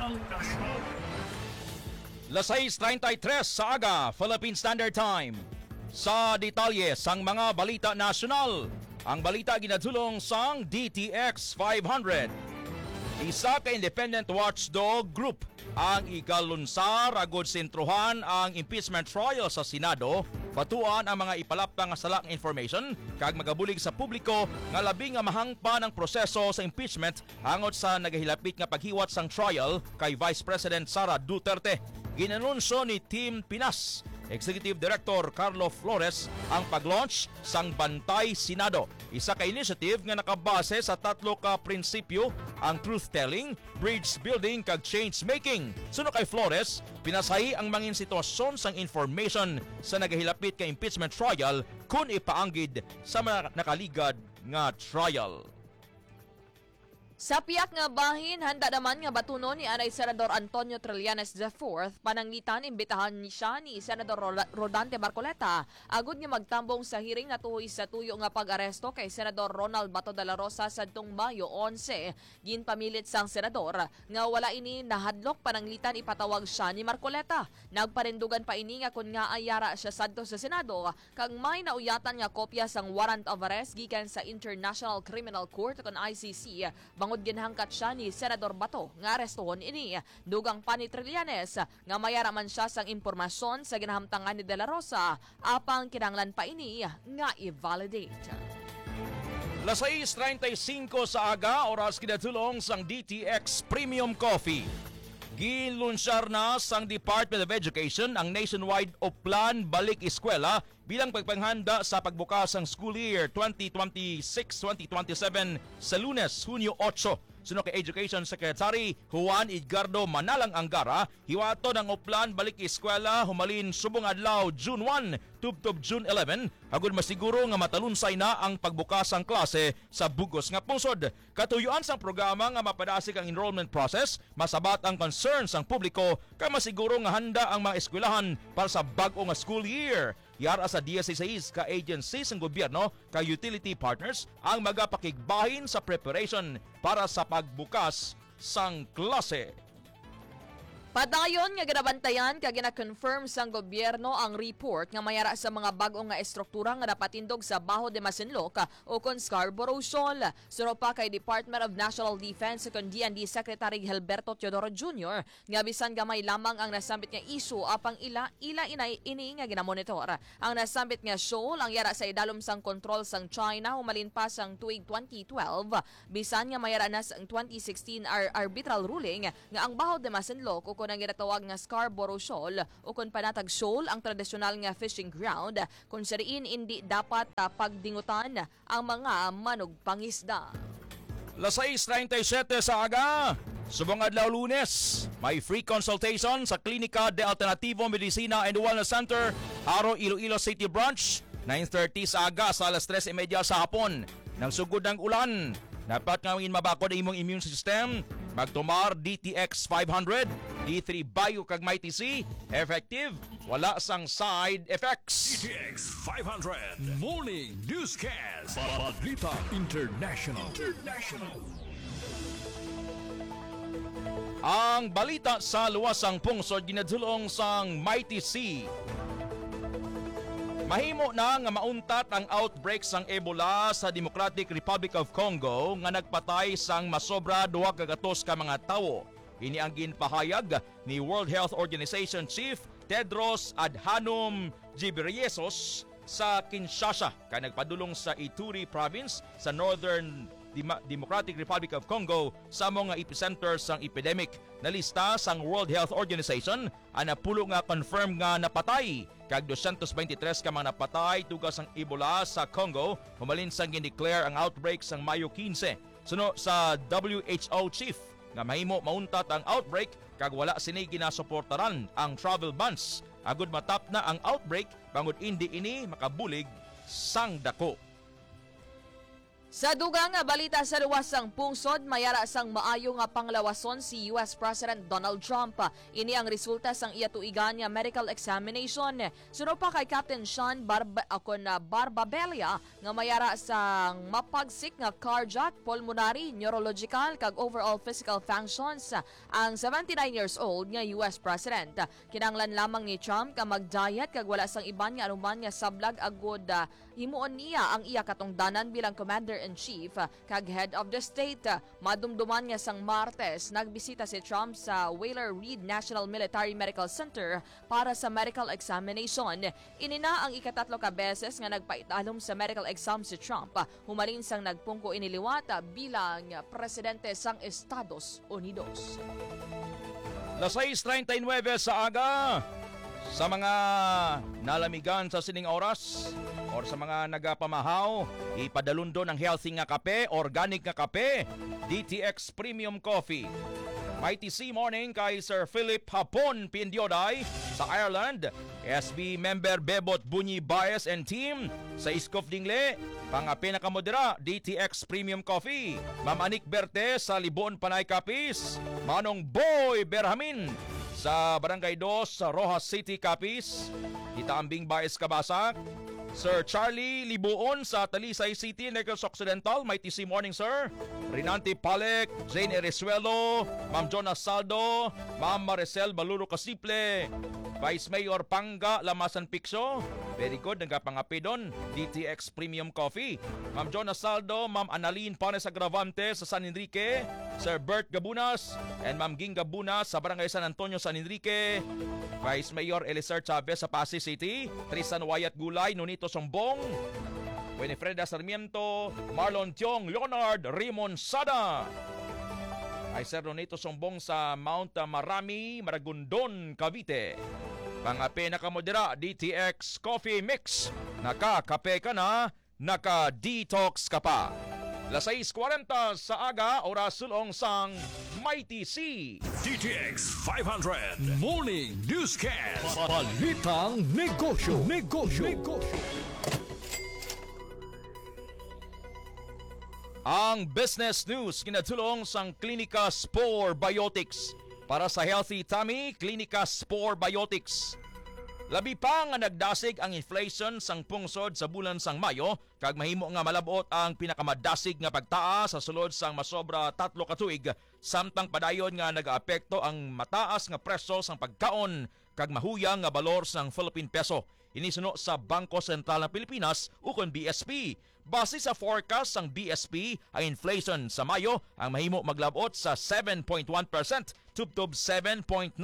Las 6:33 sa aga, Philippine Standard Time. Sa detalye sang mga balita nasyonal, ang balita ginadulong sang DTX 500. Isa ka independent watchdog group ang ikalunsar agud sentruhan ang impeachment trial sa Senado, patuan ang mga ipalaptang nga salak information kag magabulig sa publiko nga labi nga mahangpa ng proseso sa impeachment hangot sa nagahilapit nga paghiwat sang trial kay Vice President Sara Duterte. Ginanunsyo ni Team Pinas Executive Director Carlo Flores ang pag-launch sang Bantay Senado. Isa ka initiative nga nakabase sa 3 ka prinsipyo, ang truth-telling, bridge building kag change-making. Suno kay Flores, pinasahi ang mangin sitwasyon sang information sa nagahilapit ka impeachment trial kung ipaanggid sa mga nakaligad nga trial. Sa piyak nga bahin, handa naman nga batunon ni Anay Senador Antonio Trillanes IV, pananglitan imbitahan ni siya ni Senador Rodante Marcoleta agud nga magtambong sa hearing na tuhoy sa tuyo nga pag-aresto kay Senador Ronald Bato de la Rosa sadtong Mayo 11. Ginpamilit sang senador nga wala ini nahadlok pananglitan ipatawag siya ni Marcoleta. Nagparindugan pa ini nga kun nga ayara siya sadto sa Senado kag may nauyatan nga kopya sang warrant of arrest gikan sa International Criminal Court kon ICC. Bangod ginhangkat siya ni Senador Bato nga arestohon ini. Dugang pa ni Trillanes nga mayara man siya sang impormasyon sa ginahamtangan ni De La Rosa apang kinahanglan pa ini nga i-validate. Las 6:35 sa aga, oras kinatulong sang DTX Premium Coffee. Ginlunsyar na sang Department of Education ang nationwide o Plan Balik Eskwela bilang pagpanghanda sa pagbukas ng school year 2026-2027 sa Lunes, Hunyo 8. Suno kay Education Secretary Juan Edgardo Manalang Angara, hiwato ng Oplan Balik Eskwela humalin subong adlaw June 1 tubtob June 11, agud masiguro nga matalunsay na ang pagbukas ang klase sa bugos nga pungsod. Katuyuan sang programa nga mapadasig ang enrollment process, masabat ang concerns sang publiko kay masiguro nga handa ang mga eskwelahan para sa bag-o nga school year. Yara sa DSSAs ka agencies ng gobyerno ka utility partners ang magapakigbahin sa preparation para sa pagbukas sang klase. Padayon nga ginabantayan kag gina-confirm sang gobyerno ang report nga mayara sa mga bag-o nga estruktura nga napatindog sa Baho de Masinloc o kon Scarborough Shoal. Suro pa kay Department of National Defense kon DND Secretary Gilberto Teodoro Jr. nga bisan gamay lamang ang nasambit nga issue apang ila ini nga ginamonitor. Ang nasambit nga shoal ang yara sa idalom sang kontrol sang China humalin pa sang tuig 2012 bisan nga mayara na sang 2016 arbitral ruling nga ang Baho de Masinloc o kung ang ginatawag nga Scarborough Shoal o kung panatag shoal ang tradisyonal nga fishing ground kung sariin hindi dapat pagdingutan ang mga manugpangisda. Las 6:37 sa aga, subong adlaw Lunes, may free consultation sa Klinika de Alternativo Medicina and Wellness Center, Haro, Iloilo City Branch, 9:30 sa aga sa alas 3:30 sa hapon. Nang sugod ng ulan, dapat ngawin mabakod ang imong immune system. Magtumar DTX 500, D3 Bio kag may TC, effective, wala sang side effects. DTX 500 Morning Newscast. Balita International. Ang balita sa luwasang pungsod ginadulong sang Mighty Sea. Mahimo na nga mauntat ang outbreak sang Ebola sa Democratic Republic of Congo nga nagpatay sang masobra 200 ka mga tawo. Ini ang ginpahayag ni World Health Organization Chief Tedros Adhanom Ghebreyesus sa Kinshasa kay nagpadulong sa Ituri Province sa Northern Democratic Republic of Congo sa mga epicenter sang epidemic. Nalista sang World Health Organization ang napulo nga confirm nga napatay kag 223 ka mga napatay tugas ang Ebola sa Congo humalin sang gindeclare ang outbreak sang Mayo 15. Suno sa WHO chief nga mahimo mauntat ang outbreak kag wala sini ginasuportaran ang travel bans. Agud matap na ang outbreak bangod hindi ini makabulig sang dako. Sa dugang balita sa luwasang pungsod, mayara sang maayo nga panglawason si US President Donald Trump. Ini ang resulta sang iya tuigan nga medical examination. Suno pa kay Captain Sean Barbabelia nga mayara sang mapagsik nga cardiac, pulmonary, neurological kag overall physical functions ang 79 years old nga US President. Kinanglan lamang ni Trump ka mag-diet kag wala sang iban nga anuman nga sablag agud himuon niya ang iya katungdanan bilang Commander-in-Chief kag Head of the State. Madumduman nga sang Martes, nagbisita si Trump sa Wheeler Reed National Military Medical Center para sa medical examination. Inina ang ikatatlo ka beses nga nagpaitalom sa medical exam si Trump. Humalin sang nagpungko iniliwata bilang presidente sang Estados Unidos. Las 6:39 sa aga. Sa mga nalamigan sa sining oras or sa mga nagapamahaw, ipadalundon ang healthy nga kape, organic nga kape, DTX Premium Coffee. Mighty C morning kay Sir Philip Hapon Pindioday sa Ireland, SB member Bebot Bunyi Baez and team sa Iskof Dingle, pangape na kamodera DTX Premium Coffee. Ma'am Anik Berte sa Libon Panay Kapis, Manong Boy Berhamin sa Barangay 2 sa Rojas City, Capiz. Kita Ambing Baez Kabasak. Sir Charlie Libuon sa Talisay City, Negros Occidental. Mighty C morning, sir. Rinanti Palek, Jane Eresuelo, Ma'am Jonas Saldo, Ma'am Maricel Baluro Casiple, Vice Mayor Panga Lamasan Picso. Very good, nagkapangapi doon. DTX Premium Coffee. Ma'am Jonas Saldo, Ma'am Analine Panes Agravante sa San Enrique, Sir Bert Gabunas, and Ma'am Ging Gabunas sa Barangay San Antonio, San Enrique, Vice Mayor Elizer Chavez sa Pasay City, Tristan Wayat Gulay, Nonito Sombong, Winifreda Sarmiento, Marlon Tiong, Leonard Raymond Sada, ay Sir Nonito Sombong sa Mount Marami, Maragondon, Cavite. Pangape na kamodera, DTX Coffee Mix. Nakakape ka na, naka-detox ka pa. Las 6:40 sa aga, oras sulong sang Mighty C. DTX 500 Morning Newscast. Balitang negosyo. Ang business news kinatulong sang Klinika Spore Biotics. Para sa healthy tummy, Klinika Spore Biotics. Labi pa nga nagdasig ang inflation sang pungsod sa bulan sang Mayo, kag mahimo nga malabot ang pinakamadasig nga pagtaas sa sulod sang masobra 3 ka tuig, samtang padayon nga nagaapekto ang mataas nga presyo sang pagkaon kag mahuyang nga balor sang Philippine peso. Inisuno sa Bangko Sentral ng Pilipinas ukon BSP. Base sa forecast ng BSP, ang inflation sa Mayo ang mahimo maglabot sa 7.1% tubtob 7.9%.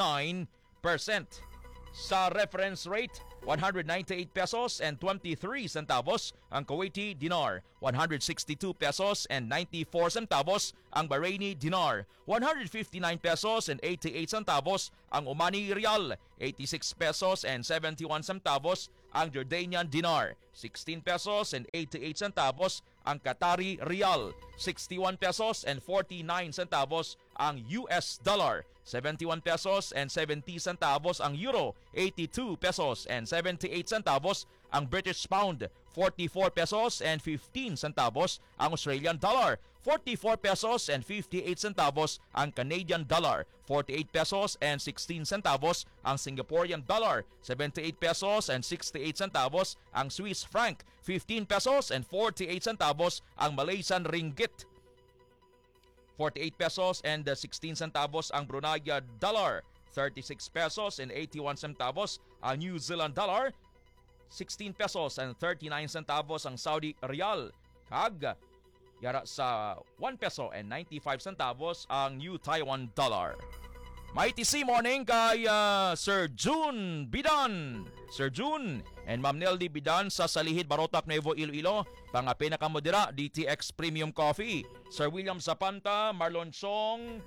Sa reference rate, 198 pesos and 23 centavos ang Kuwaiti dinar, 162 pesos and 94 centavos ang Bahraini dinar, 159 pesos and 88 centavos ang Omani rial, 86 pesos and 71 centavos ang Jordanian dinar, 16 pesos and 88 centavos ang Qatari rial, 61 pesos and 49 centavos ang US dollar, 71 pesos and 70 centavos ang euro, 82 pesos and 78 centavos ang British pound, 44 pesos and 15 centavos ang Australian dollar, 44 pesos and 58 centavos ang Canadian dollar, 48 pesos and 16 centavos ang Singaporean dollar, 78 pesos and 68 centavos ang Swiss franc, 15 pesos and 48 centavos ang Malaysian ringgit, 48 pesos and 16 centavos ang Brunei dollar, 36 pesos and 81 centavos ang New Zealand dollar, 16 pesos and 39 centavos ang Saudi Riyal, kag yara sa 1 peso and 95 centavos ang New Taiwan dollar. Mighty C morning kay Sir June Bidan. Sir June and Ma'am Neldy Bidan sa Salihid, Barotac, Nuevo Iloilo. Pang pinakamodera, DTX Premium Coffee. Sir William Zapanta, Marlon Chong,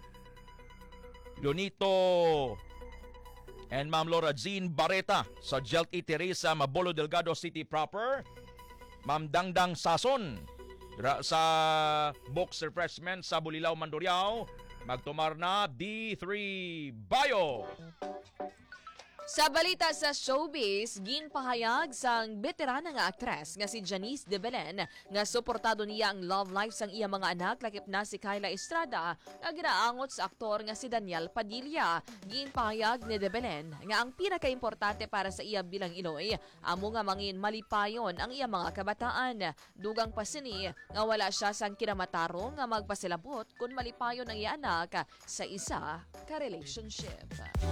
Leonito and Ma'am Laura Jean Barreta sa Jelt Eatery sa Mabolo Delgado City proper. Ma'am Dangdang Sason sa Box Refreshment sa Bulilao, Mandurriao. Magtumar na D3 Bio. Sa balita sa showbiz, ginpahayag sang veterana nga aktres nga si Janice de Belen nga suportado niya ang love life sang iya mga anak lakip na si Kyla Estrada nga ginaangot sa aktor nga si Daniel Padilla. Ginpahayag ni de Belen nga ang pinakaimportante para sa iya bilang Iloy amo nga mangin malipayon ang iya mga kabataan. Dugang pa sini nga wala siya sang kinamatarong nga magpasilabot kung malipayon ang iya anak sa isa ka relationship.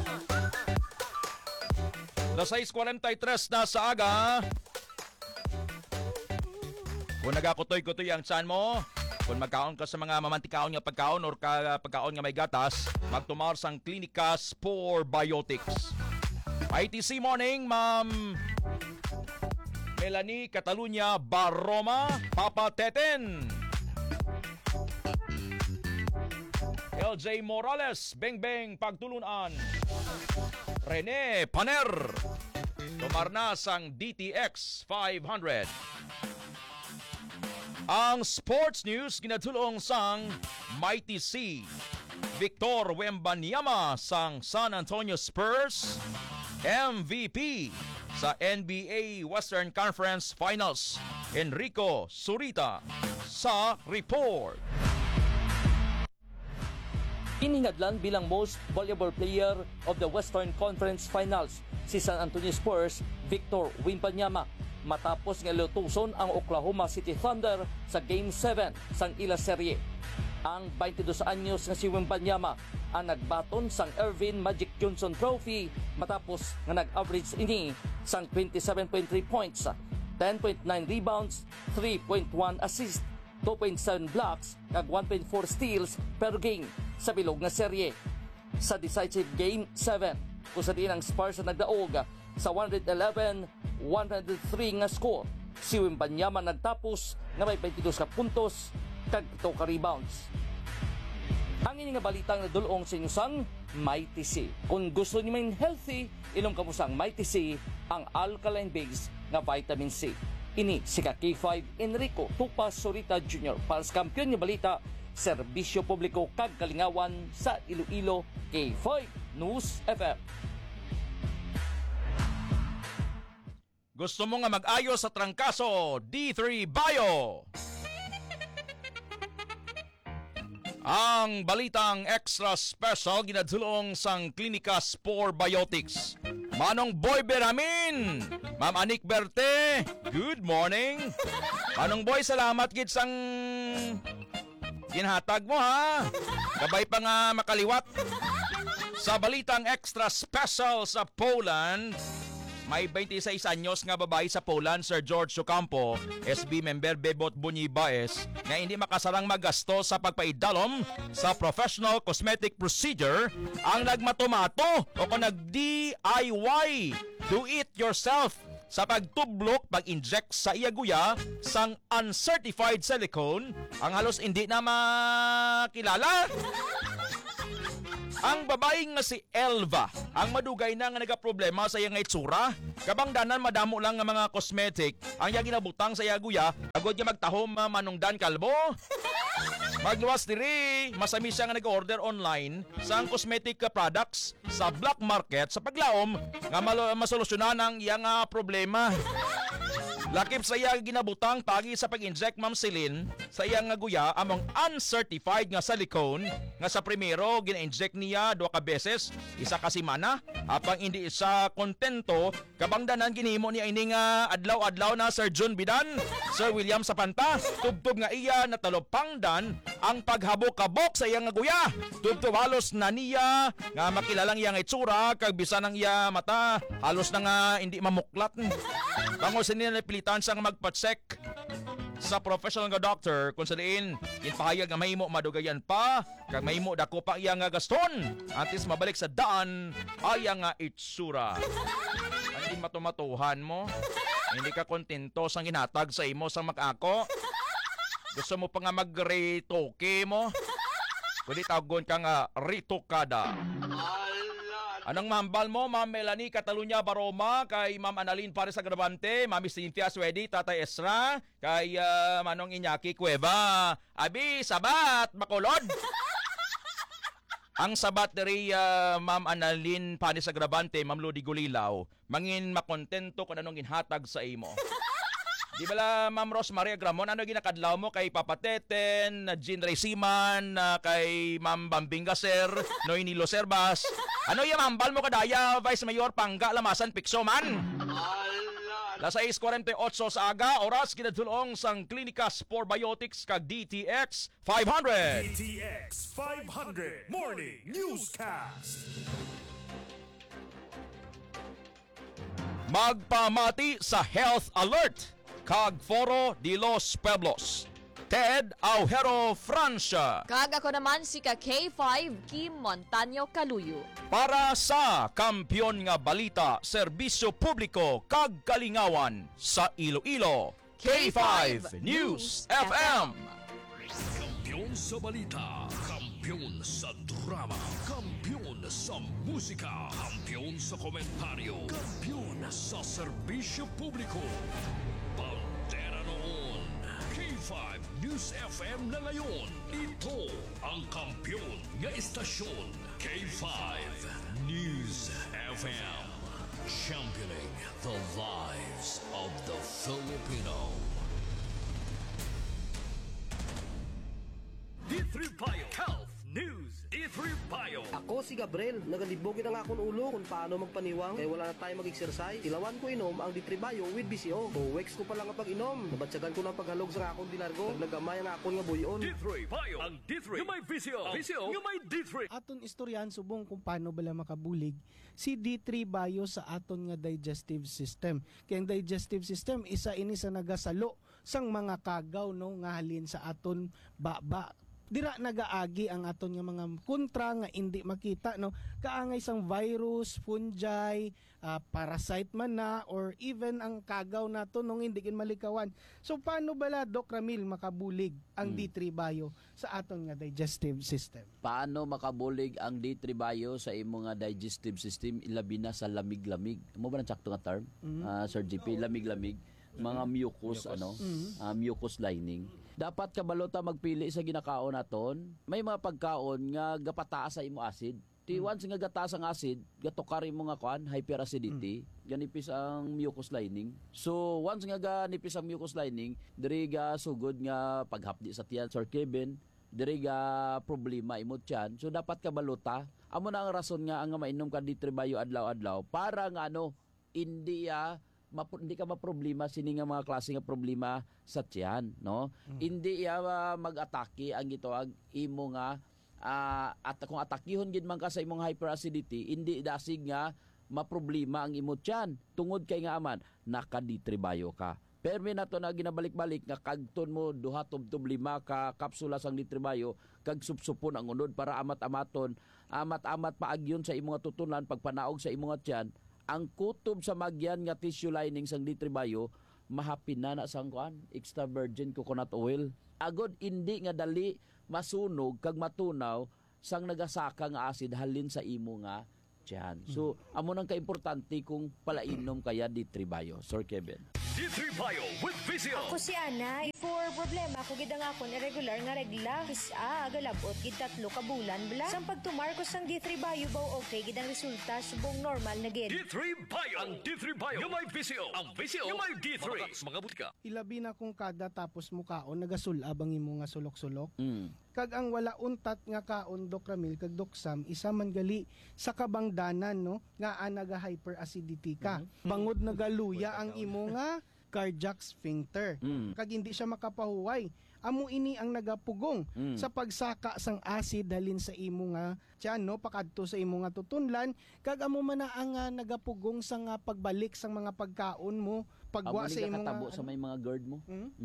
Las 6:43 na sa aga. Kung nagakutoy-kutoy ang tiyan mo, kung magkaon ka sa mga mamantikaon nga pagkaon or pagkaon nga may gatas, magtumar sang Klinika Spore Biotics. ITC morning, Ma'am Melanie Catalunya Barroma, Papa Teten. LJ Morales, Beng Pagtulunan. Rene Paner, tumarna sang DTX 500. Ang sports news ginatulong sang Mighty C. Victor Wembanyama sang San Antonio Spurs, MVP sa NBA Western Conference Finals, Enrico Zurita sa report. Iningadlan bilang most valuable player of the Western Conference Finals si San Antonio Spurs, Victor Wembanyama, matapos nga lutuson ang Oklahoma City Thunder sa Game 7 sang ila serye. Ang 22 anyos nga si Wembanyama ang nagbaton sang Irvin Magic Johnson Trophy matapos nga nag-average ini sang 27.3 points, 10.9 rebounds, 3.1 assists, 2.7 blocks, kag 1.4 steals per game sa bilog nga serye. Sa decisive Game 7, kung sa diin ang Spurs na nagdaog sa 111-103 nga score, si Wembanyama nagtapos nga may 22 ka puntos kag 7 ka rebounds. Ang ini nga balitang nadulong sa inyo sang Mighty C. Kung gusto niyo main healthy, inom ka mo sang Mighty C, ang alkaline base nga vitamin C. Ini si K5 Enrico Tupas Zurita Jr. para sa kampiyon nga balita, serbisyo publiko kag kalingawan sa Iloilo, K5 News FM. Gusto mo nga mag-ayos sa trangkaso, D3 Bio. Ang balitang extra special ginadulong sang Klinika Spore Biotics. Manong Boy Beramin, Ma'am Anik Berte, good morning. Manong Boy, salamat gid sang ginhatag mo ha. Gabay pa nga makaliwat. Sa balitang extra special sa Poland, may 26 anyos nga babae sa Poland, Sir George Ocampo, SB member Bebot Bunyi Baez, nga hindi makasarang magasto sa pagpaidalom sa professional cosmetic procedure ang nagmatomato o kung nag-DIY, do it yourself, sa pagtublok, pag-inject sa iyaguya sang uncertified silicone, ang halos hindi na makilala. Ang babaeng nga si Elva, ang madugay na nga nagaproblema sa iyang itsura, kabang danan madamo lang nga mga cosmetic, ang iya ginabutang sa iyaguya, agod niya magtahom manungdan kalbo. Magluwas diri, masami siya nga nag-order online sa cosmetic products sa black market sa paglaom nga masolusyonan ang iyang problema. Lakip sa iya ginabutang tagi sa pag-inject, Ma'am Celine, sa iyang nga guya among uncertified nga silicone nga sa primero gina-inject niya 2 ka beses, isa ka simana, apang hindi isa kontento kabang danan ginhimo niya ini nga adlaw-adlaw na Sir John Bidan, Sir William Sapanta, tubtob nga iya natalopangdan ang paghabok-habok sa iyang nga guya. Tubtob halos na niya nga makilalang iyang itsura kag bisan ang iya mata halos na nga hindi mamuklat. Bangos nila napilitan siyang magpa-check sa professional nga doctor kung saliin ginpahayag nga mahimo madugayan pa kag mahimo dako pa iya nga gaston antes mabalik sa daan aya nga itsura. Ang matumatuhan mo, hindi ka kontento sa ginhatag sa imo sa mag-ako. Gusto mo pa nga mag-retoke mo? Kundi tagon ka nga retokada. Anong mahambal mo, Ma'am Melanie Catalunya Baroma, kay Ma'am Annalyn Pares Agravante, Ma'am Cynthia Swedi, Tatay Esra, kay Manong Iñaki Cueva. Abi, sabat, makulod! Ang sabat diri Ma'am Annalyn Pares Agravante, Ma'am Lodi Gulilaw, mangin makontento kung anong ginhatag sa imo. Di bala, Ma'am Rosmarie Gramon, ano ginakadlaw mo kay Papa Teten, Jean Reysiman, kay Ma'am Bambinga Sir, Noy Nilo Serbas. Ano yung hambal mo kadaya, Vice Mayor Pangga Lamasan Pikso man? Las 6:48 sa aga, oras kinadulong sang Clinicas for Biotics kag DTX 500. DTX 500 Morning Newscast. Magpamati sa Health Alert kag Foro de los Pueblos. Ted Aujero Francia. Kag ako naman si ka K5 Kim Montaño Caluyo. Para sa Kampiyon nga Balita, Serbisyo Publiko kag Kalingawan sa Iloilo, K5 News FM. Kampiyon sa balita, kampiyon sa drama, kampiyon sa musika, kampiyon sa komentaryo, kampiyon sa serbisyo publiko. Bandera noon, K5 News FM na ngayon. Ito ang kampiyon nga istasyon, K5 News FM. Championing the lives of the Filipino. D3 Bio Health News. D3 Bio. Ako si Gabriel, nagalibogin ang akong ulo kung paano magpaniwang kaya wala na tayo mag-exercise. Tilawan ko inom ang D3 Bio with BCO. 2 weeks ko pa lang ang pag-inom. Nabatsagan ko ng paghalog sa akong dilargo. Naglagamay ang akong nga buyon. D3 Bio. Ang D3 nga may BCO. BCO nga may D3. Aton istoryan subong kung paano bala makabulig si D3 Bio sa aton nga digestive system. Kaya ang digestive system isa ini sa nagasalo sang mga kagaw no nga halin sa aton baba. Dira nagaagi ang aton nga mga kontra nga hindi makita no kaangay sang virus, fungi, parasite man na or even ang kagaw nato nung hindi kin malikawan. So paano bala Doc Ramil makabulig ang D3 Bio sa aton nga digestive system? Paano makabulig ang D3 Bio sa imo nga digestive system ilabi na sa lamig-lamig? Mo ba nang sakto nga term? Sir GP, lamig-lamig, mga mucus mucus lining. Dapat kabalota magpili sa ginakaon naton. May mga pagkaon nga gapataas sa imo acid. Once nga gataas ang acid, gatukari mo nga kuan, hyperacidity, ganipis ang mucus lining. So once nga ganipis ang mucus lining, diri ga sugod nga paghapdi sa tiyan, Sir Kevin, diri ga problema imo tiyan. So dapat kabalota. Amo na ang rason nga ang mainom ka D3 Bio adlaw-adlaw para nga hindi ka maproblema sini nga mga klase nga problema sa tiyan, no? Hindi mag-atake ang gitawag imo nga at kung atakihon gid man ka sa imong hyperacidity, hindi dasig nga maproblema ang imo tiyan tungod kay nga aman naka D3 Bio ka. Permi na to na ginabalik-balik nga kagton mo duha tub 5 ka kapsula sang D3 Bio kag supsupon ang unod para amat-amaton, amat-amat paagyon sa imong tutunan pagpanaog sa imong tiyan. Ang kutob sa magyan nga tissue lining sang D3 Bio mahapin na sang kuan extra virgin coconut oil. Agod hindi nga dali masunog kag matunaw sang nagasaka nga acid halin sa imo nga tiyan. So amo nang kaimportante kung palainom kaya D3 Bio. Sir Kevin. D3 Bio with Vizio. Ako si Ana. For problema ko gid ang akon irregular nga regla. Agalabot gid 3 ka bulan bala. Sang pagtumar ko sang D3 Bio baw okay gid ang resulta subong normal na gid. D3 Bio. Ang D3 Bio nga may Vizio. Ang Vizio nga may D3. Mga butika. Ilabi na kung kada tapos mo kaon nagasulab ang imo nga sulok-sulok. Kag ang wala untat nga kaon Doc Ramil kag Doc Sam isa man gali sa kabangdanan no nga naga hyperacidity ka. Bangod nagaluya ang imo nga cardiac sphincter. Kag hindi siya makapahuway. Amo ini ang nagapugong sa pagsaka sang acid halin sa imo nga tiyan no pakadto sa imo nga tutunlan kag amo man na ang nagapugong sa nga pagbalik sang mga pagkaon mo pagwa sa imong nakatabo sa may mga guard mo.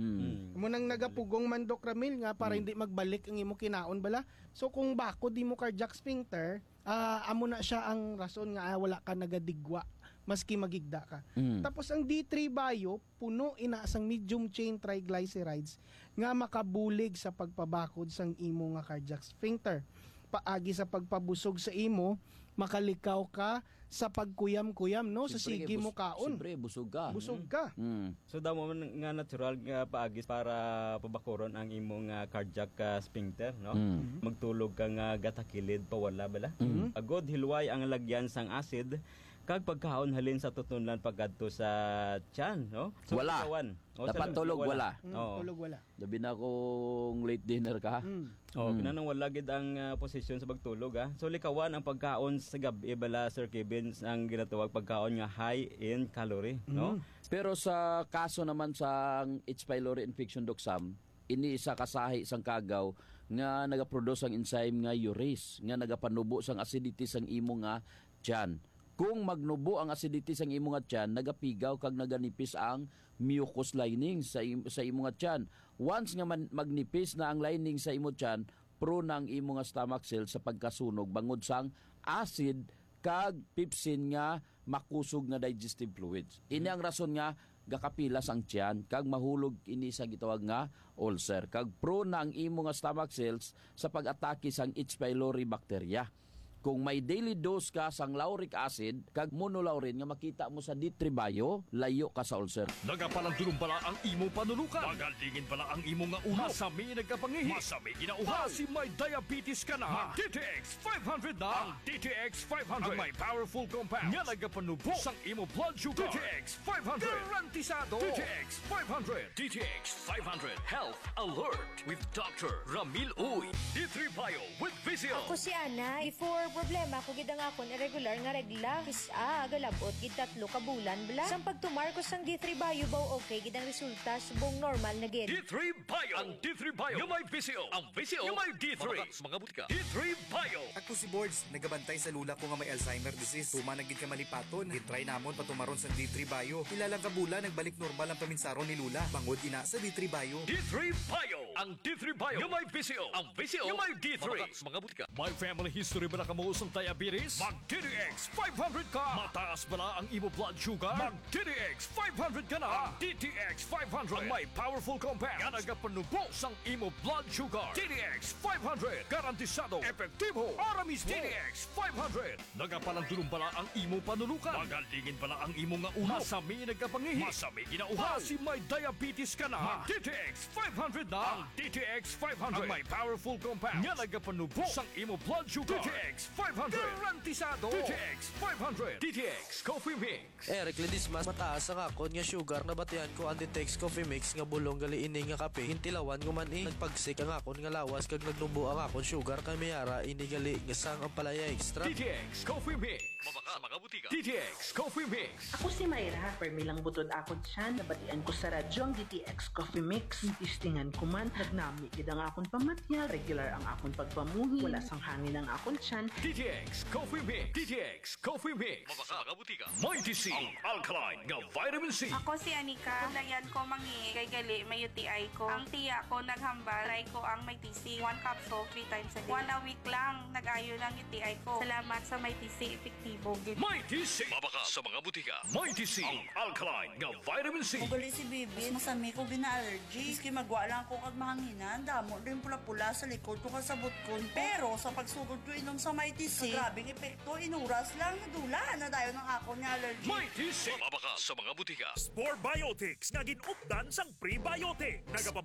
Mo nang nagapugong mandok Ramil nga para hindi magbalik ang imo kinaon bala. So kung bako di mo cardiac sphincter, amo na siya ang rason nga wala ka nagadigwa maski magigda ka. Tapos ang D3 bio puno ina sang medium chain triglycerides nga makabulig sa pagpabakod sang imo nga cardiac sphincter. Paagi sa pagpabusog sa imo, makalikaw ka sa pagkuyam-kuyam no sa sige mo kaon. Siyempre busog ka. Busog ka. So damo man nga natural nga paagis para pabakuron ang imong cardiac sphincter no. Magtulog ka nga gatakilid pawala bala. Agod hilway ang lagyan sang acid kag pagkaon halin sa tutunlan pagkadto sa tiyan no. So, wala. Dapat tulog wala. Tulog wala. Labi na kung late dinner ka. Pinanang wala gid ang posisyon sa pagtulog So likawan ang pagkaon sa gabi bala Sir Kevin ang ginatawag pagkaon nga high in calorie no. Pero sa kaso naman sa H. pylori infection doksam, ini isa kasahi sang kagaw nga nagaproduce ang enzyme nga urease nga nagapanubo sang acidity sang imo nga tiyan. Kung magnubo ang acidity sang imo nga tiyan, nagapigaw kag naganipis ang mucous lining sa imo nga tiyan. Once nga magnipis na ang lining sa imo tiyan, prone na ang imo nga stomach cell sa pagkasunog bangod sang acid kag pepsin nga makusog nga digestive fluids. Ini ang rason nga gakapilas ang tiyan kag mahulog ini sa gitawag nga ulcer. Kag prone na ang imo nga stomach cells sa pag-atake sang H. pylori bacteria. Kung may daily dose ka sang lauric acid, kag monolaurin nga makita mo sa D3 bio, layo ka sa ulcer. Nagapalandulong pala ang imo panulukan. Magalingin pala ang imo nga uhaw. Masami nagkapangihi. Masami ginauhaw. Kasi may diabetes ka na. DTX 500 na. Ang DTX 500. Ang may powerful compounds. Nga nagapanubo sang imo blood sugar. DTX 500. Garantisado. DTX 500. DTX 500. Health Alert with Dr. Ramil Uy. D3 Bio with Vizio. Ako si Ana. Before problema ko gid ang akon irregular nga regla. Agalabot gid 3 ka bulan bala. Sang pagtumar ko sang D3 bio baw okay gid ang resulta subong normal na gid. D3 Bio. Ang D3 Bio. Yung may Vizio. Ang Vizio. Yung may D3. Mga butika. D3 Bio. Ako si Boards. Nagabantay sa lula ko nga may Alzheimer disease. Tuma nagid ka malipaton. Gitry namon patumaron sa D3 Bio. Ilalang kabula nagbalik normal ang paminsaron ni lula. Bangod ina sa D3 Bio. D3 Bio. Ang D3 Bio. Yung may Vizio. Ang Vizio. Yung may D3. Mga butika. May family history ba na kamo usang diabetes? Mag-DTX 500 ka! Mataas bala ang imo blood sugar? Mag-DTX 500 ka na! DTX 500 ang may powerful compounds nga nagapanubo sang imo blood sugar. DTX 500 garantisado, epektibo, aramis. DTX 500 nagapalandulong bala ang imo panulukan. Magalingin bala ang imo nga uhaw. Masami nagkapangihi. Masami ginauhaw. Kasi may diabetes ka na. DTX 500 na. Ang DTX 500 ang may powerful compounds nga nagapanubo sang imo blood sugar. DTX 500. Garantisado. DTX 500. DTX Coffee Mix. Eric Ledismas, mataas ang akon nga sugar na batian ko ang DTX Coffee Mix nga bulong gali ini nga kape. Hintilawan ko man nagpagsik ang akon nga lawas kag nagnubo ang akon sugar kay mayara ini gali nga sang ang palaya extra. DTX Coffee Mix. Mabaka mga butika. DTX Coffee Mix. Ako si Mayra. Permilang butod akon siya. Nabatian ko sa radyo ang DTX Coffee Mix. Tistingan ko man. Nagnami gid ang akon pamatya. Regular ang akon pagpamuhi. Wala sang hangin ang akon siyan. DTX Coffee Mix. DTX Coffee Mix. Mabaka mga butika. Mighty C. Ang alkaline nga vitamin C. Ako si Anika. Layan ko mangi. Kay gali may UTI ko. Ang tiya ko naghambal. Try ko ang may TC. 1 capsule 3 times a day. 1 a week lang. Nag-ayo ng UTI ko. Salamat sa may TC. Epektibo. Mighty C. Mabaka sa mga butika. Mighty C. Ang alkaline nga vitamin C. Mugali si Bibi. Masami ko gina-allergy. Iski magwa lang ko kag mahanginan. Damo rin pula-pula sa likod ko kasabot ko. Pero sa pagsugod ko inom sa Mighty C, grabing epekto. Inuras lang. Nadula na tayo ng ako ni allergy. Mighty C. Mabaka sa mga butika. Spore Biotics nga ginupdan sang prebiotic.